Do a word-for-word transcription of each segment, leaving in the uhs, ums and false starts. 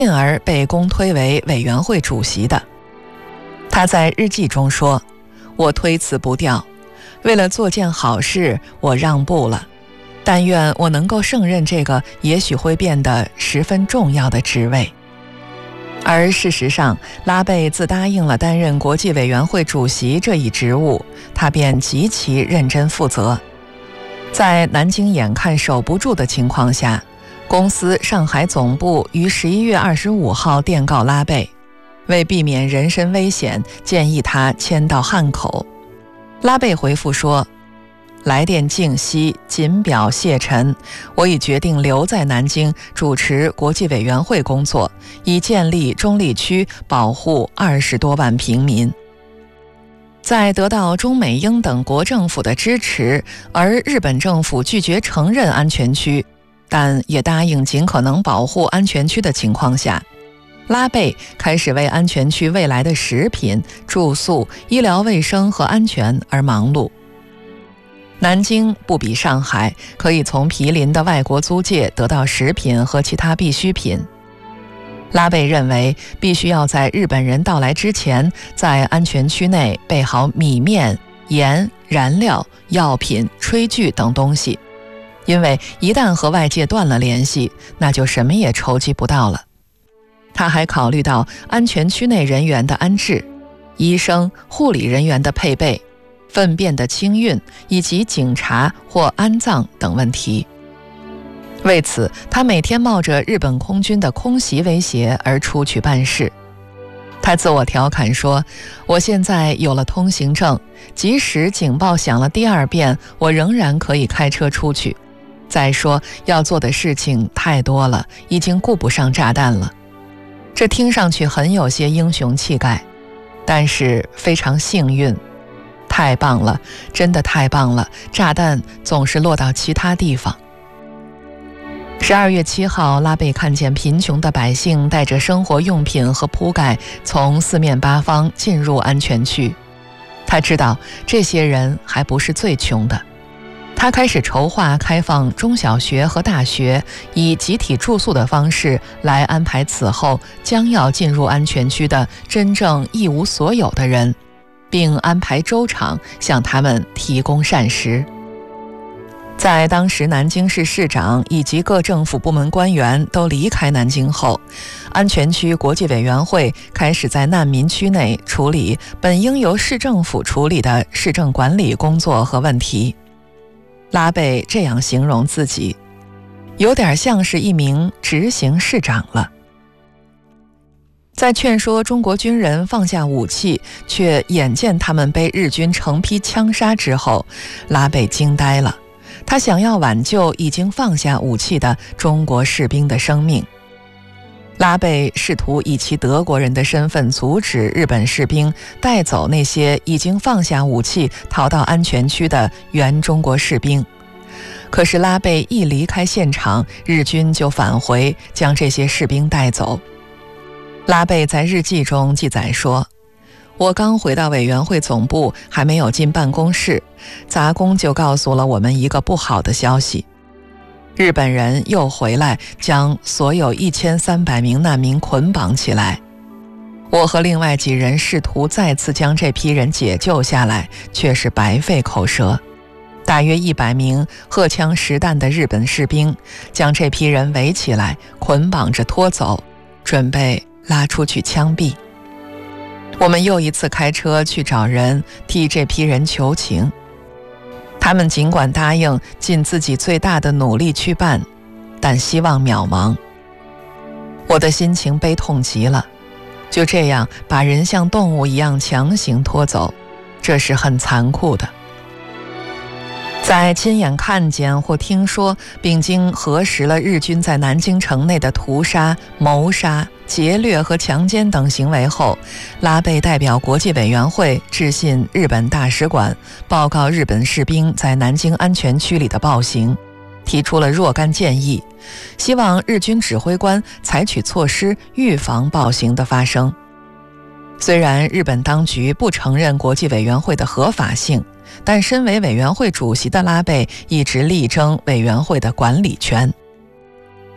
进而被公推为委员会主席的。他在日记中说：“我推辞不掉，为了做件好事，我让步了。但愿我能够胜任这个也许会变得十分重要的职位。”而事实上，拉贝自答应了担任国际委员会主席这一职务，他便极其认真负责。在南京眼看守不住的情况下，公司上海总部于十一月二十五号电告拉贝，为避免人身危险，建议他迁到汉口。拉贝回复说：“来电静息，谨表谢陈。我已决定留在南京主持国际委员会工作，以建立中立区，保护二十多万平民。”在得到中美英等国政府的支持，而日本政府拒绝承认安全区，但也答应尽可能保护安全区的情况下，拉贝开始为安全区未来的食品、住宿、医疗卫生和安全而忙碌。南京不比上海，可以从毗邻的外国租界得到食品和其他必需品。拉贝认为，必须要在日本人到来之前，在安全区内备好米面、盐、燃料、药品、炊具等东西，因为一旦和外界断了联系，那就什么也筹集不到了。他还考虑到安全区内人员的安置、医生、护理人员的配备、粪便的清运以及警察或安葬等问题。为此，他每天冒着日本空军的空袭威胁而出去办事。他自我调侃说：“我现在有了通行证，即使警报响了第二遍，我仍然可以开车出去。再说，要做的事情太多了，已经顾不上炸弹了。”这听上去很有些英雄气概，但是非常幸运。太棒了，真的太棒了，炸弹总是落到其他地方。十二月七号，拉贝看见贫穷的百姓带着生活用品和铺盖从四面八方进入安全区。他知道这些人还不是最穷的。他开始筹划开放中小学和大学，以集体住宿的方式来安排此后将要进入安全区的真正一无所有的人，并安排粥厂向他们提供膳食。在当时南京市市长以及各政府部门官员都离开南京后，安全区国际委员会开始在难民区内处理本应由市政府处理的市政管理工作和问题。拉贝这样形容自己：有点像是一名执行市长了。在劝说中国军人放下武器，却眼见他们被日军成批枪杀之后，拉贝惊呆了。他想要挽救已经放下武器的中国士兵的生命。拉贝试图以其德国人的身份阻止日本士兵带走那些已经放下武器逃到安全区的原中国士兵。可是拉贝一离开现场，日军就返回将这些士兵带走。拉贝在日记中记载说：“我刚回到委员会总部，还没有进办公室，杂工就告诉了我们一个不好的消息。日本人又回来，将所有一千三百名难民捆绑起来。我和另外几人试图再次将这批人解救下来，却是白费口舌。大约一百名荷枪实弹的日本士兵将这批人围起来，捆绑着拖走，准备拉出去枪毙。我们又一次开车去找人，替这批人求情。他们尽管答应尽自己最大的努力去办，但希望渺茫。我的心情悲痛极了，就这样把人像动物一样强行拖走，这是很残酷的。在亲眼看见或听说并经核实了日军在南京城内的屠杀、谋杀、劫掠和强奸等行为后，拉贝代表国际委员会致信日本大使馆，报告日本士兵在南京安全区里的暴行，提出了若干建议，希望日军指挥官采取措施预防暴行的发生。虽然日本当局不承认国际委员会的合法性，但身为委员会主席的拉贝一直力争委员会的管理权。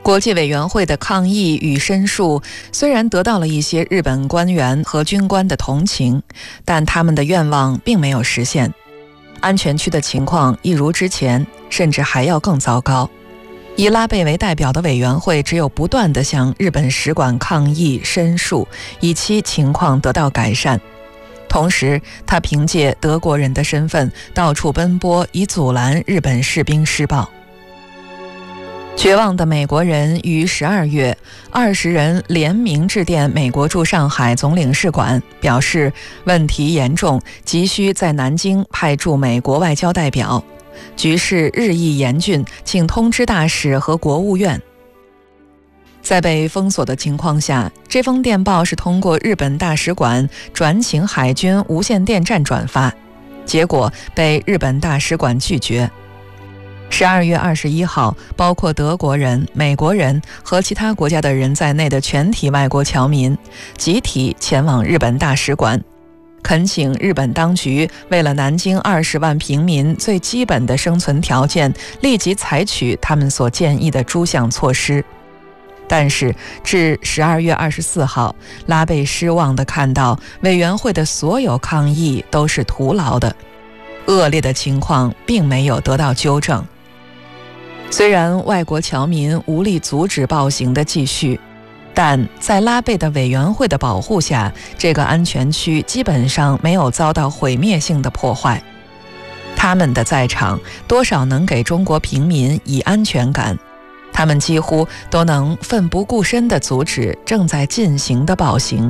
国际委员会的抗议与申诉虽然得到了一些日本官员和军官的同情，但他们的愿望并没有实现。安全区的情况一如之前，甚至还要更糟糕。以拉贝为代表的委员会只有不断地向日本使馆抗议申诉，以期情况得到改善。同时，他凭借德国人的身份到处奔波，以阻拦日本士兵施暴。绝望的美国人于十二月，二十人联名致电美国驻上海总领事馆，表示问题严重，急需在南京派驻美国外交代表，局势日益严峻，请通知大使和国务院。在被封锁的情况下，这封电报是通过日本大使馆转请海军无线电站转发，结果被日本大使馆拒绝。十二月二十一号，包括德国人、美国人和其他国家的人在内的全体外国侨民集体前往日本大使馆，恳请日本当局为了南京二十万平民最基本的生存条件，立即采取他们所建议的诸项措施。但是至十二月二十四号，拉贝失望地看到委员会的所有抗议都是徒劳的，恶劣的情况并没有得到纠正。虽然外国侨民无力阻止暴行的继续，但在拉贝的委员会的保护下，这个安全区基本上没有遭到毁灭性的破坏。他们的在场多少能给中国平民以安全感，他们几乎都能奋不顾身地阻止正在进行的暴行。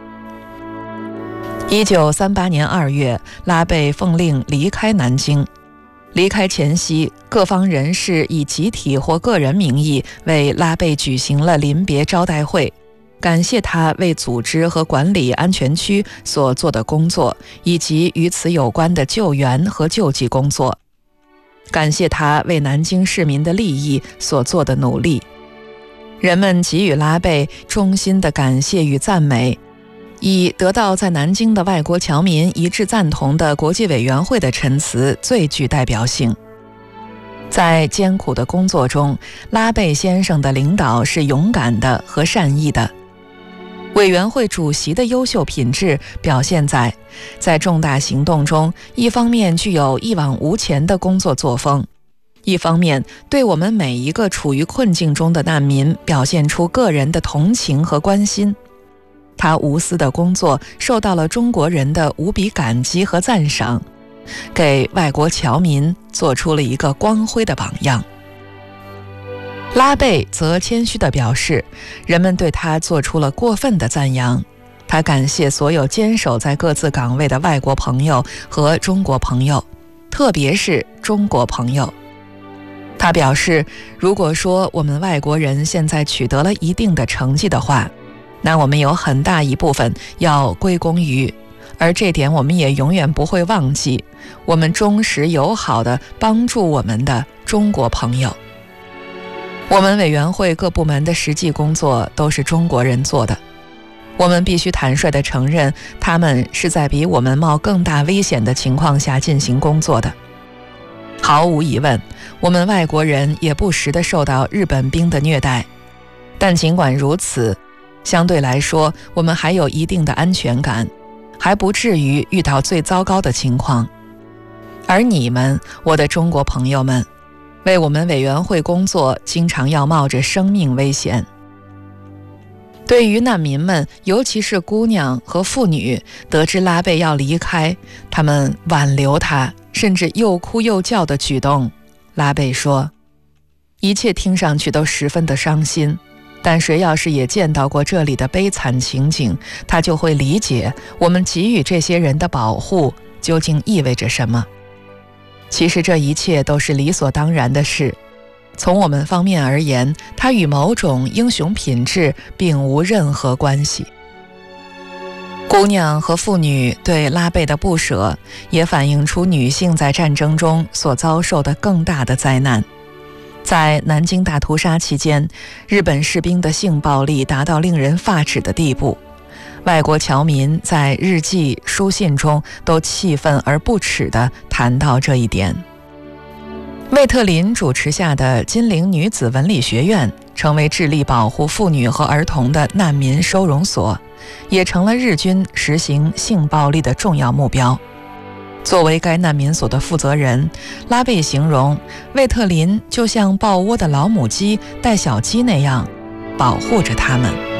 一九三八年二月，拉贝奉令离开南京。离开前夕，各方人士以集体或个人名义为拉贝举行了临别招待会，感谢他为组织和管理安全区所做的工作，以及与此有关的救援和救济工作，感谢他为南京市民的利益所做的努力。人们给予拉贝衷心的感谢与赞美，以得到在南京的外国侨民一致赞同的国际委员会的陈词最具代表性。在艰苦的工作中，拉贝先生的领导是勇敢的和善意的。委员会主席的优秀品质表现在，在重大行动中，一方面具有一往无前的工作作风，一方面对我们每一个处于困境中的难民表现出个人的同情和关心。他无私的工作受到了中国人的无比感激和赞赏，给外国侨民做出了一个光辉的榜样。拉贝则谦虚地表示，人们对他做出了过分的赞扬。他感谢所有坚守在各自岗位的外国朋友和中国朋友，特别是中国朋友。他表示，如果说我们外国人现在取得了一定的成绩的话，那我们有很大一部分要归功于，而这点我们也永远不会忘记，我们忠实友好地帮助我们的中国朋友。我们委员会各部门的实际工作都是中国人做的，我们必须坦率地承认，他们是在比我们冒更大危险的情况下进行工作的。毫无疑问，我们外国人也不时地受到日本兵的虐待，但尽管如此，相对来说，我们还有一定的安全感，还不至于遇到最糟糕的情况。而你们，我的中国朋友们，为我们委员会工作，经常要冒着生命危险。对于难民们，尤其是姑娘和妇女，得知拉贝要离开，他们挽留他，甚至又哭又叫的举动，拉贝说，一切听上去都十分的伤心，但谁要是也见到过这里的悲惨情景，他就会理解我们给予这些人的保护究竟意味着什么。其实这一切都是理所当然的事，从我们方面而言，它与某种英雄品质并无任何关系。姑娘和妇女对拉贝的不舍，也反映出女性在战争中所遭受的更大的灾难。在南京大屠杀期间，日本士兵的性暴力达到令人发指的地步，外国侨民在日记、书信中都气愤而不耻地谈到这一点。魏特林主持下的金陵女子文理学院成为致力保护妇女和儿童的难民收容所，也成了日军实行性暴力的重要目标。作为该难民所的负责人，拉贝形容魏特林就像抱窝的老母鸡带小鸡那样保护着他们。